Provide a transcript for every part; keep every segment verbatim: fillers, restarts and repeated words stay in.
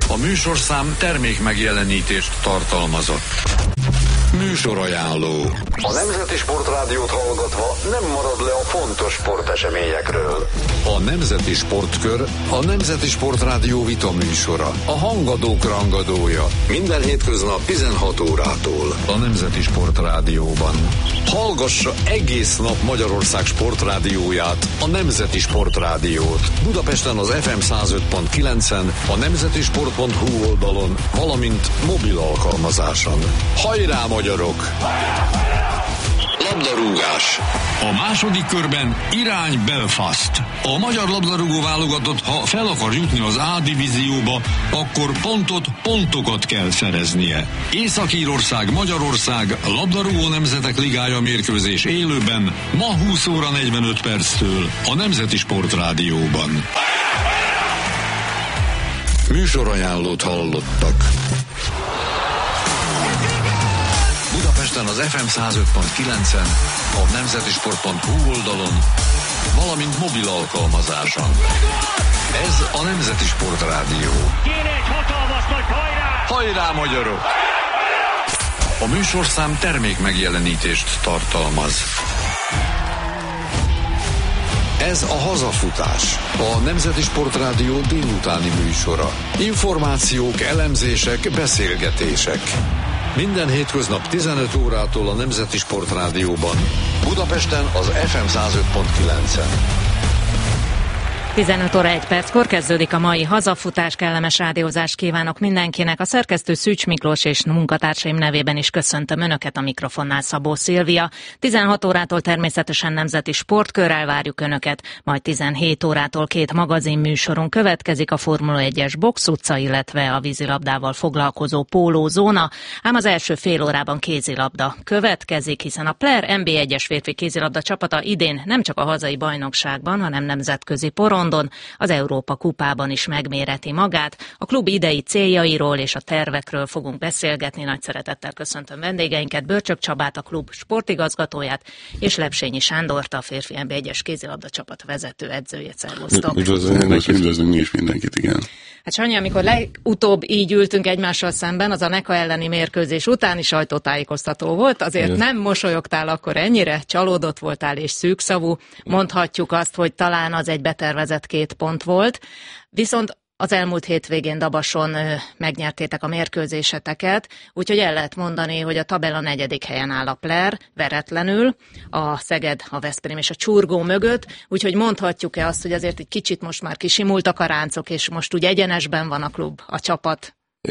A műsorszám termék megjelenítést tartalmazott. Műsorajánló. A Nemzeti Sportrádiót hallgatva nem marad le a fontos sporteseményekről. A Nemzeti Sportkör a Nemzeti Sportrádió vita műsora. A hangadók rangadója. Minden hétköznap tizenhat órától. A Nemzeti Sportrádióban. Hallgassa egész nap Magyarország sportrádióját, a Nemzeti Sportrádiót. Budapesten az ef em száz öt pont kilencen, a nemzetisport pont hu oldalon, valamint mobil alkalmazáson. Hajrá, magyarok! Labdarúgás. A második körben irány Belfast. A magyar labdarúgó válogatott, ha fel akar jutni az A divízióba, akkor pontot, pontokat kell szereznie. Észak-Írország, Magyarország, labdarúgó nemzetek ligája mérkőzés élőben, ma húsz óra negyvenöt perctől a Nemzeti Sportrádióban. Műsorajánlót hallottak. Budapesten az ef em száz öt pont kilencen, a nemzetisport pont hu oldalon, valamint mobil alkalmazáson. Ez a Nemzeti Sportrádió. Kéne egy hatalmas nagy hajrá! Hajrá, magyarok! A műsorszám termék megjelenítést tartalmaz. Ez a Hazafutás, a Nemzeti Sportrádió délutáni műsora. Információk, elemzések, beszélgetések. Minden hétköznap tizenöt órától a Nemzeti Sportrádióban. Budapesten az ef em száz öt pont kilencen. tizenöt óra egy perckor kezdődik a mai Hazafutás, kellemes rádiózást kívánok mindenkinek. A szerkesztő Szűcs Miklós és munkatársaim nevében is köszöntöm Önöket, a mikrofonnál Szabó Szilvia. tizenhat órától természetesen Nemzeti Sportkörrel várjuk Önöket, majd tizenhét órától két magazin műsorunk következik, a Formula egyes Box utca, illetve a vízilabdával foglalkozó pólózóna. Ám az első fél órában kézilabda következik, hiszen a Player en bé egyes férfi kézilabda csapata idén nem csak a hazai bajnokságban, hanem nemzetközi poron, az Európa kupában is megméreti magát. A klub idei céljairól és a tervekről fogunk beszélgetni. Nagy szeretettel köszöntöm vendégeinket, Börcsök Csabát, a klub sportigazgatóját, és Lepsényi Sándort, a férfi en bé egyes kézilabda csapat vezető edzőjét. Szervusztok! Üdvözlünk mi is mindenkit, igen. Hát Sanyi, amikor legutóbb így ültünk egymással szemben, az a Neka elleni mérkőzés utáni sajtótájékoztató volt, azért igen. Nem mosolyogtál akkor ennyire, csalódott voltál és szűkszavú. Mondhatjuk azt, hogy talán az egy betervezett két pont volt, viszont az elmúlt hétvégén Dabason ö, megnyertétek a mérkőzéseteket, úgyhogy el lehet mondani, hogy a tabella negyedik helyen áll a Player, veretlenül, a Szeged, a Veszprém és a Csurgó mögött, úgyhogy mondhatjuk-e azt, hogy azért egy kicsit most már kisimultak a ráncok, és most úgy egyenesben van a klub, a csapat?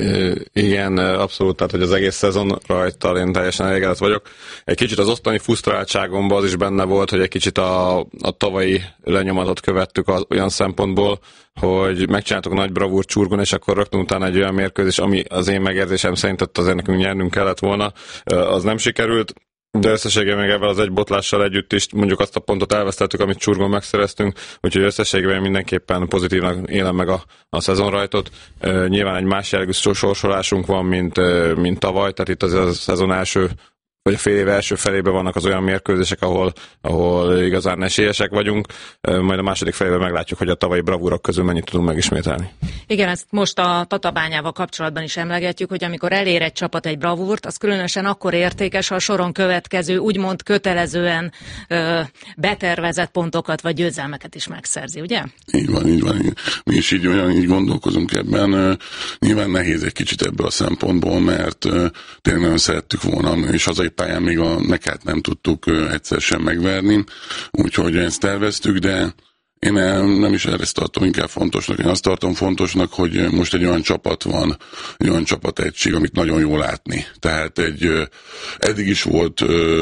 Igen, abszolút, tehát hogy az egész szezon rajttal én teljesen elégedett vagyok. Egy kicsit az ottani frusztráltságomban az is benne volt, hogy egy kicsit a, a tavalyi lenyomatot követtük az, olyan szempontból, hogy megcsináltuk nagy bravúr Csurgon, és akkor rögtön utána egy olyan mérkőzés, ami az én megérzésem szerint ott azért nekünk nyernünk kellett volna, az nem sikerült. De összességében még ebben az egy botlással együtt is mondjuk azt a pontot elvesztettük, amit Csurgon megszereztünk, úgyhogy összességében mindenképpen pozitívnak élem meg a, a szezonrajtot. Uh, nyilván egy más jellegű sorsolásunk van, mint, uh, mint tavaly, tehát itt az a szezon első, vagy a fél év első felében vannak az olyan mérkőzések, ahol, ahol igazán esélyesek vagyunk, uh, majd a második felében meglátjuk, hogy a tavalyi bravúrok közül mennyit tudunk megismételni. Igen, ezt most a Tatabányával kapcsolatban is emlegetjük, hogy amikor elér egy csapat egy bravúrt, az különösen akkor értékes, ha a soron következő, úgymond kötelezően ö, betervezett pontokat vagy győzelmeket is megszerzi, ugye? Így van, így van. Mi is így olyan, így gondolkozunk ebben. Nyilván nehéz egy kicsit ebből a szempontból, mert tényleg nagyon szerettük volna, és hazai pályán még a Nekát nem tudtuk egyszer sem megverni, úgyhogy ezt terveztük, de én nem is ezt tartom inkább fontosnak. Én azt tartom fontosnak, hogy most egy olyan csapat van, egy olyan csapategység, amit nagyon jól látni. Tehát egy, eddig is volt,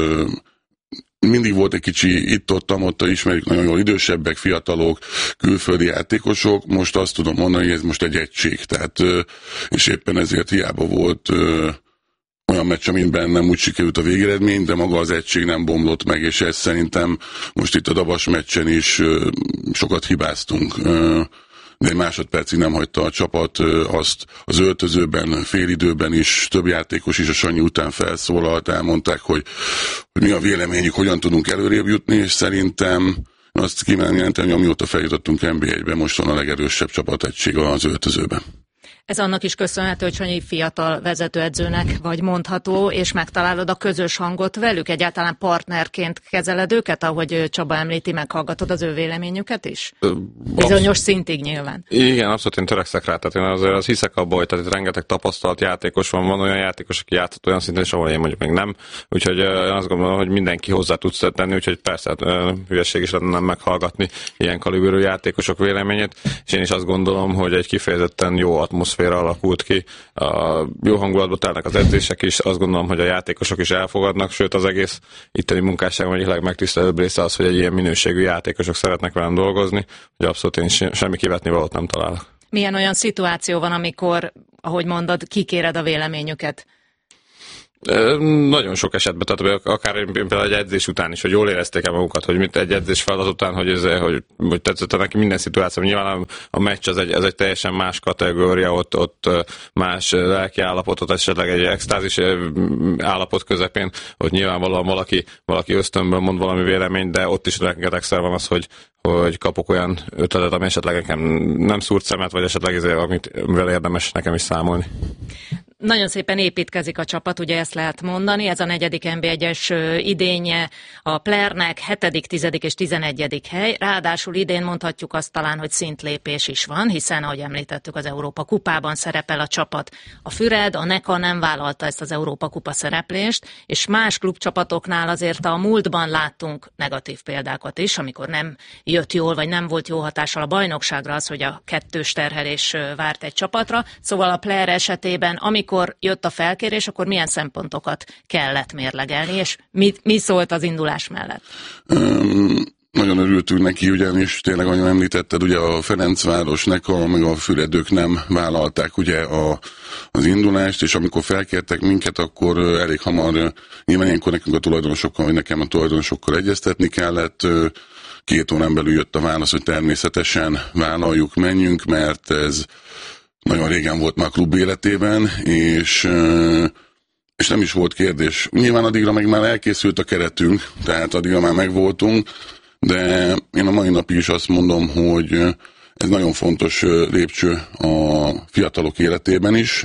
mindig volt egy kicsi itt-ott-ott, ismerjük nagyon jól idősebbek, fiatalok, külföldi játékosok, most azt tudom mondani, hogy ez most egy egység. Tehát, és éppen ezért hiába volt olyan meccs, amiben nem úgy sikerült a végeredmény, de maga az egység nem bomlott meg, és ezt szerintem most itt a Dabas meccsen is sokat hibáztunk. De egy másodpercig nem hagyta a csapat azt az öltözőben, félidőben is, több játékos is a Sanyi után felszólalt, elmondták, hogy, hogy mi a véleményük, hogyan tudunk előrébb jutni, és szerintem azt kimerem jelenteni, amióta feljutottunk en bé egybe, most van a legerősebb csapategység az öltözőben. Ez annak is köszönhető, hogy Sanyi fiatal vezetőedzőnek vagy mondható, és megtalálod a közös hangot velük, egyáltalán partnerként kezeled őket, ahogy Csaba említi, meghallgatod az ő véleményüket is? Bizonyos szintig nyilván. Igen, abszolút én törekszek rá, tehát én azért az hiszek abba, hogy tehát itt rengeteg tapasztalt játékos van, van olyan játékos, aki játszott olyan szinten, és ahol én mondjuk még nem, úgyhogy én azt gondolom, hogy mindenki hozzá tudsz tenni, úgyhogy persze hát, hülyeség is lenne nem meghallgatni ilyen kaliberű játékosok véleményét, és én is azt gondolom, hogy egy kifejezetten jó atmoszféra alakult ki, a jó hangulatba telnek az edzések is, azt gondolom, hogy a játékosok is elfogadnak, sőt az egész itteni munkásságom egyik legmegtisztelőbb része az, hogy egy ilyen minőségű játékosok szeretnek velem dolgozni, hogy abszolút én semmi kivetni valót nem találok. Milyen olyan szituáció van, amikor, ahogy mondod, kikéred a véleményüket? Nagyon sok esetben, tehát akár például egy edzés után is, hogy jól érezték-e magukat, hogy mit egy edzés feladat után, hogy, ez, hogy, hogy tetszett neki minden szituáció. Nyilván a, a meccs az egy, az egy teljesen más kategória, ott, ott más lelki állapotot, esetleg egy extázis állapot közepén, hogy nyilvánvalóan valaki, valaki ösztönből mond valami véleményt, de ott is rengetegszer van az, hogy hogy kapok olyan ötletet, ami esetleg nekem nem szúrt szemet, vagy esetleg ezért, amit érdemes nekem is számolni. Nagyon szépen építkezik a csapat, ugye ezt lehet mondani, ez a negyedik en bé egyes idénye a Playernek, hetedik, tizedik és tizenegyedik hely, ráadásul idén mondhatjuk azt talán, hogy szintlépés is van, hiszen ahogy említettük, az Európa kupában szerepel a csapat. A Füred, a Neka nem vállalta ezt az Európa kupa szereplést, és más klubcsapatoknál azért a múltban láttunk negatív példákat is, amikor nem jött jól, vagy nem volt jó hatással a bajnokságra az, hogy a kettős terhelés várt egy csapatra, szóval a Player esetében, amikor Amikor jött a felkérés, akkor milyen szempontokat kellett mérlegelni, és mi, mi szólt az indulás mellett? Um, nagyon örültünk neki, ugyanis tényleg, ahogy említetted, ugye a Ferencváros, Neka, meg a Füredők nem vállalták ugye a, az indulást, és amikor felkértek minket, akkor elég hamar, nyilván ilyenkor nekünk a tulajdonosokkal, vagy nekem a tulajdonosokkal egyeztetni kellett, két órán belül jött a válasz, hogy természetesen vállaljuk, menjünk, mert ez nagyon régen volt már a klub életében, és, és nem is volt kérdés. Nyilván addigra meg már elkészült a keretünk, tehát addigra már megvoltunk, de én a mai napig is azt mondom, hogy ez nagyon fontos lépcső a fiatalok életében is,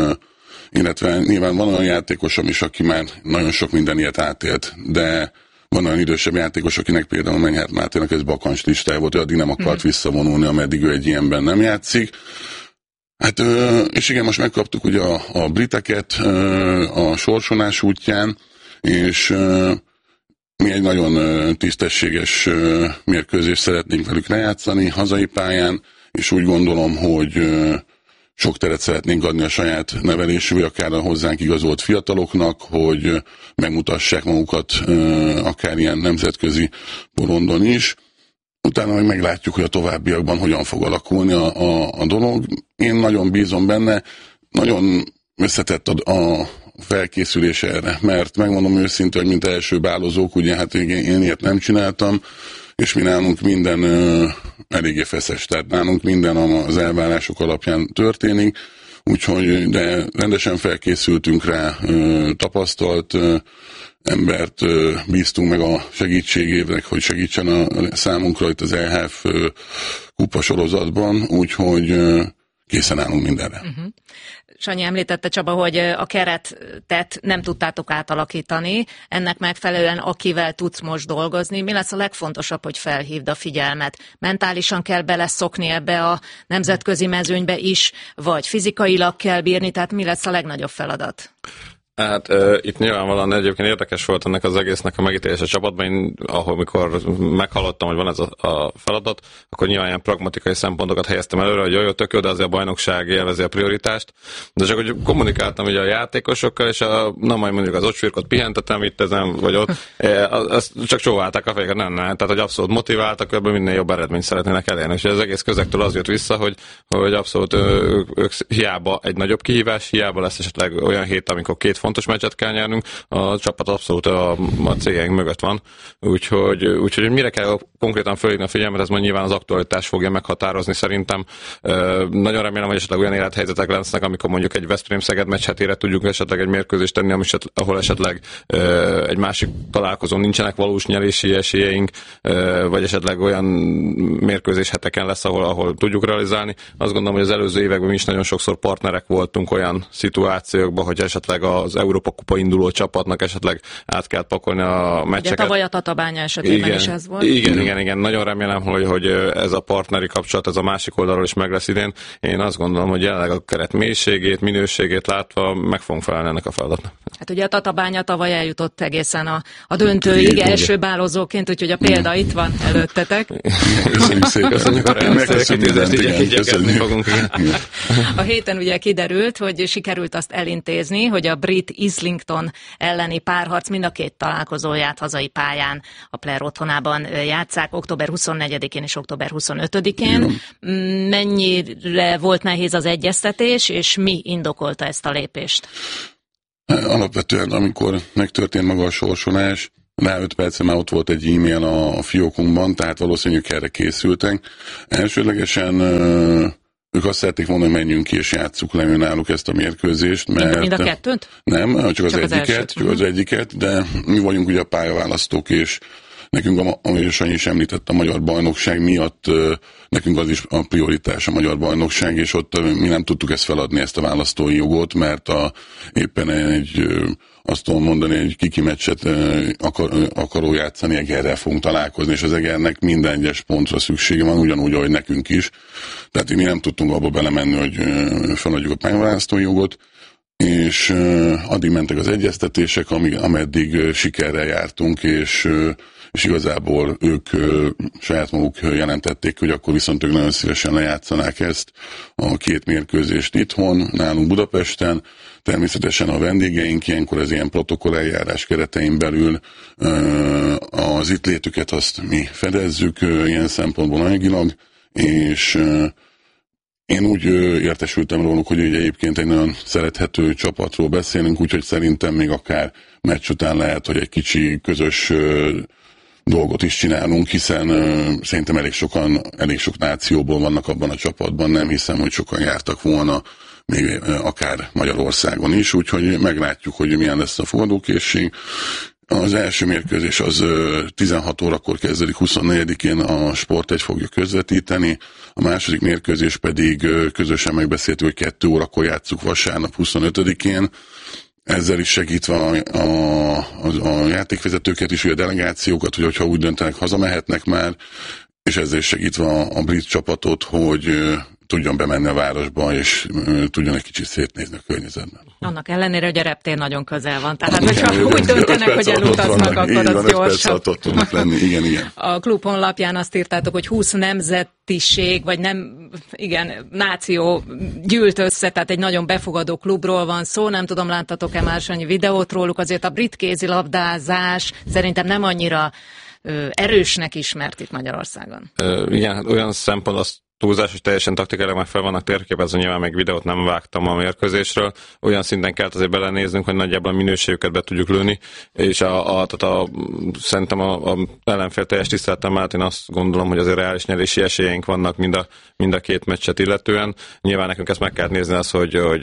illetve nyilván van olyan játékosom is, aki már nagyon sok minden ilyet átélt, de van olyan idősebb játékos, akinek például Menyhárt Máténak ez bakancs listája volt, ő addig nem akart visszavonulni, ameddig ő egy ilyenben nem játszik. Hát, és igen, most megkaptuk ugye a, a briteket a sorsolás útján, és mi egy nagyon tisztességes mérkőzést szeretnénk velük lejátszani hazai pályán, és úgy gondolom, hogy sok teret szeretnénk adni a saját nevelésű, akár a hozzánk igazolt fiataloknak, hogy megmutassák magukat akár ilyen nemzetközi porondon is. Utána meg meglátjuk, hogy a továbbiakban hogyan fog alakulni a, a, a dolog. Én nagyon bízom benne, nagyon összetett a, a felkészülés erre, mert megmondom őszintén, hogy mint első bálozók, ugye hát én, én ilyet nem csináltam, és mi nálunk minden ö, eléggé feszes, tehát nálunk minden az elvárások alapján történik, úgyhogy de rendesen felkészültünk rá, ö, tapasztalt ö, embert ö, bíztunk meg a segítségének, hogy segítsen a számunkra itt az e há ef ö, kupa sorozatban, úgyhogy ö, készen állunk mindenre. Uh-huh. Sanyi említette, Csaba, hogy a keretet nem tudtátok átalakítani, ennek megfelelően akivel tudsz most dolgozni. Mi lesz a legfontosabb, hogy felhívd a figyelmet? Mentálisan kell beleszokni ebbe a nemzetközi mezőnybe is, vagy fizikailag kell bírni, tehát mi lesz a legnagyobb feladat? Hát uh, itt nyilvánvalóan egyébként érdekes volt ennek az egésznek a megítélése csapatban. Én, ahol mikor meghallottam, hogy van ez a, a feladat, akkor nyilván ilyen pragmatikai szempontokat helyeztem előre, hogy jó, jó, tök jó, de azért a bajnokság élvezi a prioritást. De csak hogy kommunikáltam ugye a játékosokkal, és a, na majd mondjuk az ocsfirkot pihentetem itt ezen, vagy ott, azt csak csóválták a fejeket, nem, nem, tehát hogy abszolút motiváltak, ebből minél jobb eredményt szeretnének elérni. És az egész közektől az jött vissza, hogy, hogy abszolút ők, ők hiába egy nagyobb kihívás, hiába lesz esetleg olyan hét, amikor két fontos meccset kell nyernünk, a csapat abszolút a, a céljaink mögött van, úgyhogy, úgyhogy mire kell konkrétan fölhívni a figyelmet, ez majd nyilván az aktualitás fogja meghatározni szerintem. Nagyon remélem, hogy esetleg olyan élethelyzetek lesznek, amikor mondjuk egy Veszprém-Szeged meccs hetére tudjuk esetleg egy mérkőzést tenni, ahol esetleg egy másik találkozón nincsenek valós nyerési esélyeink, vagy esetleg olyan mérkőzés heteken lesz, ahol, ahol tudjuk realizálni. Azt gondolom, hogy az előző években mi is nagyon sokszor partnerek voltunk olyan szituációkban, hogy esetleg az Európa Kupa induló csapatnak esetleg át kell pakolni a meccseket. Ugye tavaly a Tatabánya esetében igen, is ez volt. Igen, igen, igen. Nagyon remélem, hogy, hogy ez a partneri kapcsolat, ez a másik oldalról is meg lesz idén. Én azt gondolom, hogy jelenleg a keret mélységét, minőségét látva meg fogunk felelni ennek a feladatnak. Hát ugye a Tatabánya tavaly eljutott egészen a, a döntőig első bálozóként, úgyhogy a példa itt van előttetek. Köszönjük szépen. Köszönjük a rendszereket, fogunk. A héten ugye kiderült, hogy sikerült azt elintézni, hogy a brit Islington elleni párharc mind a két találkozóját hazai pályán a Player otthonában játsszák, október huszonnegyedikén és október huszonötödikén. Mennyire volt nehéz az egyeztetés, és mi indokolta ezt a lépést? Alapvetően, amikor megtörtént maga a sorsolás, rá öt percen már ott volt egy e-mail a, a fiókunkban, tehát valószínűleg erre készültek. Elsődlegesen ők azt szerették volna, hogy menjünk ki és játsszuk le náluk ezt a mérkőzést. Mert mind a kettőt? Nem, csak, csak az, az egyiket, csak az uh-huh. egyiket, de mi vagyunk ugye a pályaválasztók, és nekünk, ahogy Sanyi is említett, a magyar bajnokság miatt nekünk az is a prioritás a magyar bajnokság, és ott mi nem tudtuk ezt feladni, ezt a választói jogot, mert a, éppen egy, azt tudom mondani, egy kiki meccset akar, akaró játszani, Egerrel fogunk találkozni, és az Egernek minden egyes pontra szüksége van, ugyanúgy, ahogy nekünk is. Tehát mi nem tudtunk abba belemenni, hogy feladjuk a pályaválasztói jogot, és addig mentek az egyeztetések, amíg, ameddig sikerrel jártunk, és és igazából ők ö, saját maguk jelentették, hogy akkor viszont ők nagyon szívesen lejátszanák ezt a két mérkőzést itthon, nálunk Budapesten. Természetesen a vendégeink ilyenkor az ilyen protokolleljárás keretein belül ö, az itt létüket azt mi fedezzük ö, ilyen szempontból anyagilag, és ö, én úgy ö, értesültem róluk, hogy ugye egyébként egy nagyon szerethető csapatról beszélünk, úgyhogy szerintem még akár meccs után lehet, hogy egy kicsi közös ö, dolgot is csinálunk, hiszen uh, szerintem elég sokan, elég sok nációból vannak abban a csapatban, nem hiszem, hogy sokan jártak volna, még uh, akár Magyarországon is, úgyhogy meglátjuk, hogy milyen lesz a fogadókészség. Az első mérkőzés az uh, tizenhat órakor kezdődik, huszonnegyedikén a Sport egy fogja közvetíteni, a második mérkőzés pedig uh, közösen megbeszéltük, hogy kettő órakor játsszuk vasárnap huszonötödikén, ezzel is segítve a, a, a, a játékvezetőket is, vagy a delegációkat, hogy ha úgy döntenek, hazamehetnek már, és ezzel is segítve a, a brit csapatot, hogy uh, tudjon bemenni a városba, és uh, tudjon egy kicsit szétnézni a környezetben. Annak ellenére, hogy a reptér nagyon közel van. Tehát, hogyha úgy döntenek, hogy elutaznak, akkor az gyorsabb. Ott tudnak lenni. Igen, igen. A klub honlapján azt írtátok, hogy húsz nemzetiség, vagy nem, igen, náció gyűlt össze, tehát egy nagyon befogadó klubról van szó. Nem tudom, láttatok-e már annyi videót róluk, azért a brit kézilabdázás szerintem nem annyira ö, erősnek ismert itt Magyarországon. Ö, igen, hát olyan szempont azt túlzás, hogy teljesen taktikailag már fel vannak térképezve, nyilván még videót nem vágtam a mérkőzésről. Olyan szinten kellett azért belenéznünk, hogy nagyjából a minőségüket be tudjuk lőni, és a, a, tehát a, szerintem a, a ellenfél teljes tiszteletem mellett én azt gondolom, hogy azért reális nyerési esélyeink vannak mind a, mind a két meccset illetően. Nyilván nekünk ezt meg kell nézni az, hogy, hogy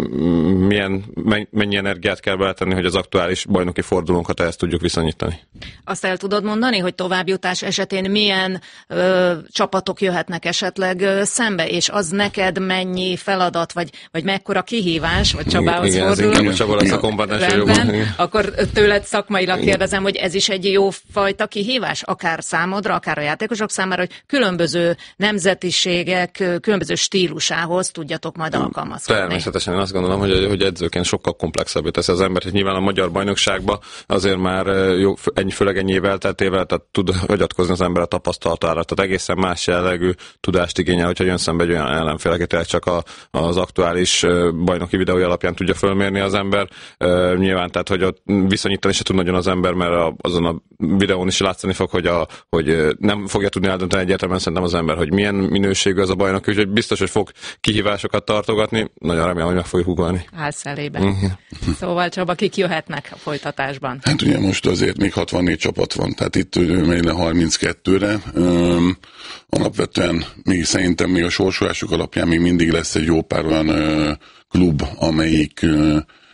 milyen, mennyi energiát kell beletenni, hogy az aktuális bajnoki fordulónkat ezt tudjuk viszonyítani. Azt el tudod mondani, hogy továbbjutás esetén milyen ö, csapatok jöhetnek esetleg szembe, és az neked mennyi feladat, vagy, vagy mekkora kihívás, vagy Csabához igen, fordul? Igen, Csaba lesz a kompetens jogban. Akkor tőled szakmailag kérdezem, hogy ez is egy jó fajta kihívás, akár számodra, akár a játékosok számára, hogy különböző nemzetiségek, különböző stílusához tudjatok majd alkalmazkodni. Természetesen én azt gondolom, hogy, hogy edzőként sokkal komplexebbé teszi az embert, hogy nyilván a magyar bajnokságban azért már jó, ennyi, főleg ennyi év elteltével, tehát tud hagyatkozni az ember a tapasztalatára, tehát egészen más jellegű tudás tudást igényel, hogyha jön szembe egy olyan ellenfél, akit csak a, az aktuális bajnoki videója alapján tudja fölmérni az ember. Nyilván, tehát, hogy ott viszonyítani se tud nagyon az ember, mert azon a videón is látszani fog, hogy, a, hogy nem fogja tudni eldönteni egyértelműen szerintem az ember, hogy milyen minőségű az a bajnok, úgyhogy biztos, hogy fog kihívásokat tartogatni. Nagyon remélem, hogy meg fogjuk ugolni. Állsz elébe. Uh-huh. Szóval Csaba, kik jöhetnek a folytatásban? Hát ugye most azért még hatvannégy csapat van, tehát itt megy le harminckettőre. Üm, alapvetően még szerintem még a sorsolások alapján még mindig lesz egy jó pár olyan ö, klub, amelyik ö,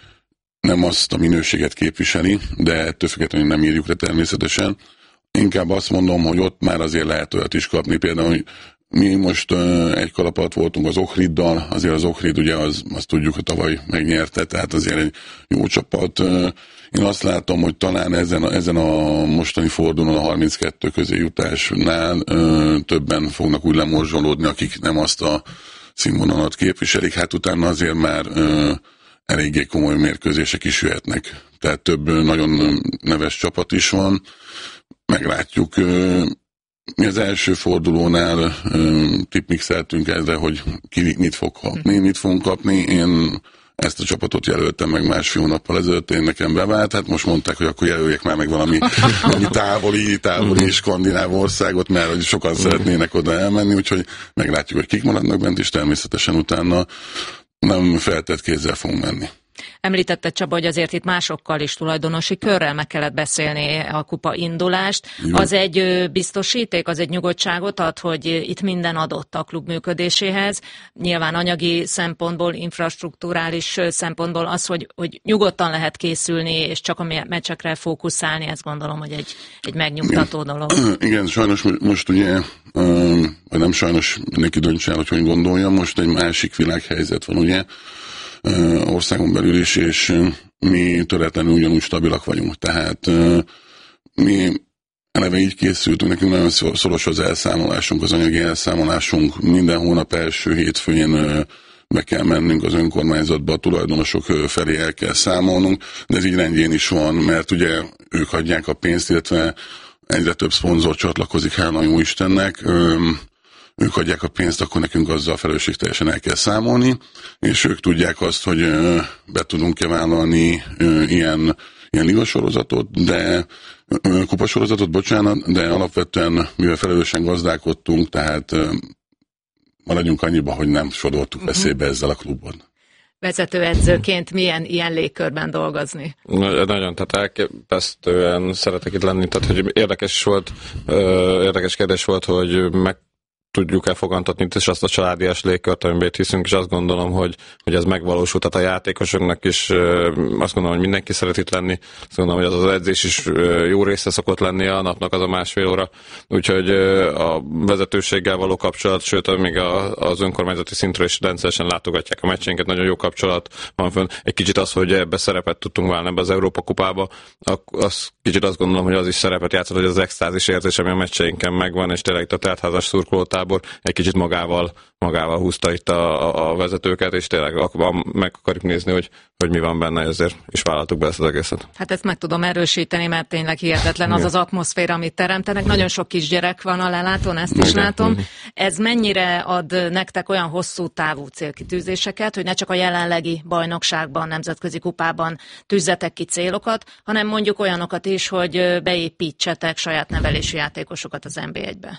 nem azt a minőséget képviseli, de ettől függetlenül nem írjuk le természetesen. Inkább azt mondom, hogy ott már azért lehet olyat is kapni, például, hogy mi most uh, egy kalap alatt voltunk az Ohriddal, azért az Ohrid ugye az, azt tudjuk, hogy tavaly megnyerte, tehát azért egy jó csapat. Uh, én azt látom, hogy talán ezen a, ezen a mostani fordulón a harminckettő közé jutásnál uh, többen fognak úgy lemorzsolódni, akik nem azt a színvonalat képviselik, hát utána azért már uh, eléggé komoly mérkőzések is jöhetnek. Tehát több uh, nagyon neves csapat is van, meglátjuk. Uh, Mi az első fordulónál tipmixeltünk ezre, hogy ki mit fog kapni, mit fogunk kapni. Én ezt a csapatot jelöltem meg másfél hónappal ezelőtt, én nekem bevált, hát most mondták, hogy akkor jelöljek már meg valami, valami távoli, távoli skandináv országot, mert hogy sokan szeretnének oda elmenni, úgyhogy meglátjuk, hogy kik maradnak bent, és természetesen utána nem feltett kézzel fogunk menni. Említette Csaba, hogy azért itt másokkal is tulajdonosi körrel meg kellett beszélni a kupa indulást. Jó. Az egy biztosíték, az egy nyugodtságot ad, hogy itt minden adott a klub működéséhez. Nyilván anyagi szempontból, infrastrukturális szempontból az, hogy, hogy nyugodtan lehet készülni, és csak a meccsekre fókuszálni, ezt gondolom, hogy egy, egy megnyugtató Igen. dolog. Igen, sajnos most ugye, vagy nem sajnos, neki döntse el, hogy hogy gondolja, most egy másik világhelyzet van, ugye, országon belül is, és mi töretlenül ugyanúgy stabilak vagyunk. Tehát mi eleve így készültünk, nekünk nagyon szoros az elszámolásunk, az anyagi elszámolásunk. Minden hónap első hétfőjén be kell mennünk az önkormányzatba, a tulajdonosok felé el kell számolnunk, de ez így rendjén is van, mert ugye ők adják a pénzt, illetve egyre több szponzor csatlakozik, hála jó Istennek. Ők adják a pénzt, akkor nekünk azzal felelősségteljesen el kell számolni, és ők tudják azt, hogy be tudunk-e vállalni ilyen, ilyen ligasorozatot, de kupasorozatot, bocsánat, de alapvetően, mivel felelősen gazdálkodtunk, tehát maradjunk annyiba, hogy nem sodortuk uh-huh. veszélybe ezzel a klubban. Vezetőedzőként milyen ilyen légkörben dolgozni? Nagyon, tehát elképesztően szeretek itt lenni, tehát hogy érdekes volt, érdekes kérdés volt, hogy meg tudjuk elfogantatni és azt a családias légkört, amiben itt hiszünk, és azt gondolom, hogy, hogy ez megvalósult. Tehát a játékosoknak is azt gondolom, hogy mindenki szeret itt lenni. Azt gondolom, hogy az az edzés is jó része szokott lenni a napnak, az a másfél óra. Úgyhogy a vezetőséggel való kapcsolat, sőt, még az önkormányzati szintről is rendszeresen látogatják a meccseinket, nagyon jó kapcsolat van fönn. Egy kicsit az, hogy ebbe szerepet tudtunk válni ebbe az Európa kupába, az kicsit azt gondolom, hogy az is szerepet játszott, hogy az extázis érzés, ami a meccseinken megvan, és tényleg a teltházas szurkolótábor egy kicsit magával, magával húzta itt a, a vezetőket, és tényleg meg akarjuk nézni, hogy, hogy mi van benne, ezért is vállaltuk be ezt az egészet. Hát ezt meg tudom erősíteni, mert tényleg hihetetlen az az atmoszféra, amit teremtenek. Nagyon sok kisgyerek van a lelátón, ezt is látom. Ez mennyire ad nektek olyan hosszú távú célkitűzéseket, hogy ne csak a jelenlegi bajnokságban, nemzetközi kupában tűzzetek ki célokat, hanem mondjuk olyanokat is, hogy beépítsetek saját nevelési játékosokat az en bé egybe?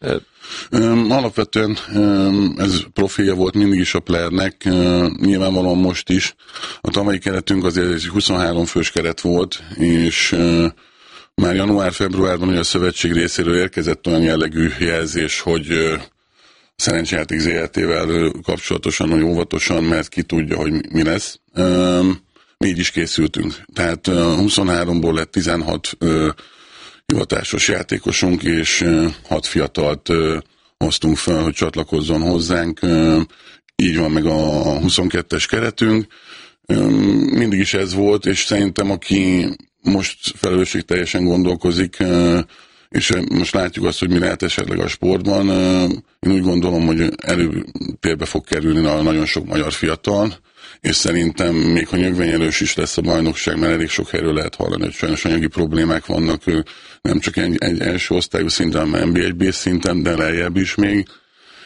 Alapvetően ez profilja volt mindig is a Playernek, nyilvánvalóan most is. A tavalyi keretünk azért egy huszonhárom fős keret volt, és már január-februárban a szövetség részéről érkezett olyan jellegű jelzés, hogy Szerencsejáték zé er té-vel kapcsolatosan, hogy óvatosan, mert ki tudja, hogy mi lesz. Mi így is készültünk. Tehát huszonháromból lett tizenhat hivatásos játékosunk, és hat fiatalt hoztunk fel, hogy csatlakozzon hozzánk. Így van meg a huszonkettes keretünk. Mindig is ez volt, és szerintem aki most felelősségteljesen gondolkozik, és most látjuk azt, hogy mi lehet esetleg a sportban, én úgy gondolom, hogy előtérbe fog kerülni nagyon sok magyar fiatal, és szerintem még ha nyögvenyelős is lesz a bajnokság, mert elég sok helyről lehet hallani, hogy sajnos anyagi problémák vannak, nem csak egy, egy első osztályú szinten, hanem en bé egy bé szinten, de lejjebb is még.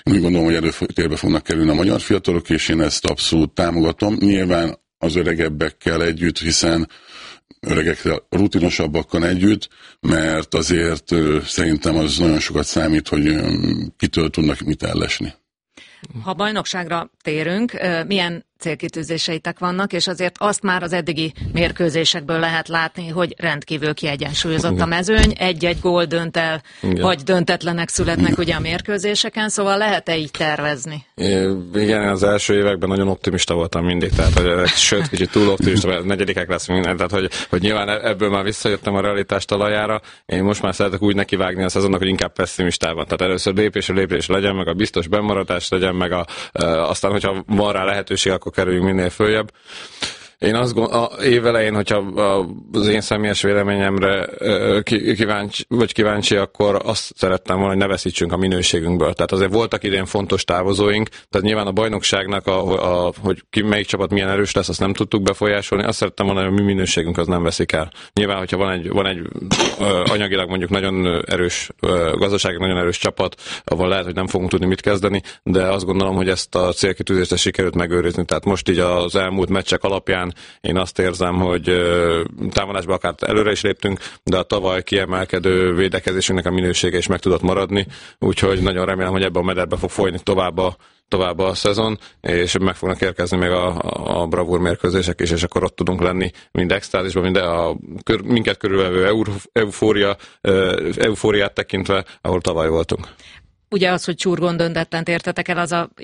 Én úgy gondolom, hogy előtérbe fognak kerülni a magyar fiatalok, és én ezt abszolút támogatom. Nyilván az öregebbekkel együtt, hiszen öregekkel, rutinosabbakkal együtt, mert azért szerintem az nagyon sokat számít, hogy kitől tudnak mit ellesni. Ha bajnokságra térünk, milyen célkitűzéseitek vannak, és azért azt már az eddigi mérkőzésekből lehet látni, hogy rendkívül kiegyensúlyozott a mezőny, egy-egy gól dönt el, igen. vagy döntetlenek születnek igen. ugye a mérkőzéseken, szóval lehet-e így tervezni? É, igen, az első években nagyon optimista voltam mindig, tehát hogy, sőt, kicsit túl optimista, negyedikek lesz minden, tehát hogy, hogy nyilván ebből már visszajöttem a realitás talajára, én most már szeretek úgy nekivágni a szezonnak, hogy inkább pessimistában, tehát először lépésre lépés legyen, meg a biztos bennmaradás legyen, meg a, aztán, hogyha van rá lehetőség, akkor kerüljünk minél följebb. Én azt gondolom, évelején, hogyha az én személyes véleményemre kíváncsi, vagy kíváncsi, akkor azt szerettem volna, hogy ne veszítsünk a minőségünkből. Tehát azért voltak idén fontos távozóink, tehát nyilván a bajnokságnak, a, a, hogy ki, melyik csapat milyen erős lesz, azt nem tudtuk befolyásolni. Azt szerettem volna, hogy a mi minőségünk az nem veszik el. Nyilván, hogyha van egy, van egy anyagilag mondjuk nagyon erős, gazdasági nagyon erős csapat, ahol lehet, hogy nem fogunk tudni mit kezdeni, de azt gondolom, hogy ezt a célkitűzést sikerült megőrizni. Tehát most így az elmúlt meccsek alapján én azt érzem, hogy támadásba akár előre is léptünk, de a tavaly kiemelkedő védekezésünknek a minősége is meg tudott maradni, úgyhogy nagyon remélem, hogy ebben a mederbe fog folyni tovább a, tovább a szezon, és meg fognak érkezni még a, a bravúr mérkőzések is, és akkor ott tudunk lenni mind extázisban, mind a kör, minket körülvevő eufória, eufóriát tekintve, ahol tavaly voltunk. Ugye az, hogy csurgón döntetlen értetek el, az a